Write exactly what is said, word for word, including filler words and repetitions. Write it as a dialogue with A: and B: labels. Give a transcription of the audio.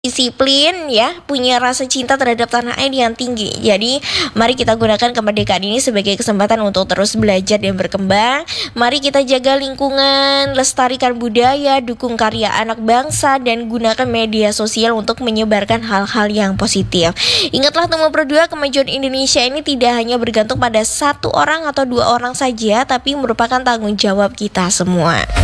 A: disiplin ya, punya rasa cinta terhadap tanah air yang tinggi. Jadi mari kita gunakan kemerdekaan ini sebagai kesempatan untuk terus belajar dan berkembang. Mari kita jaga lingkungan, lestarikan budaya, dukung karya anak bangsa, dan gunakan media sosial untuk menyebarkan hal-hal yang positif. Ingatlah teman berdua, kemajuan Indonesia ini tidak hanya bergantung pada satu orang atau dua orang saja, tapi merupakan tanggung jawab kita semua.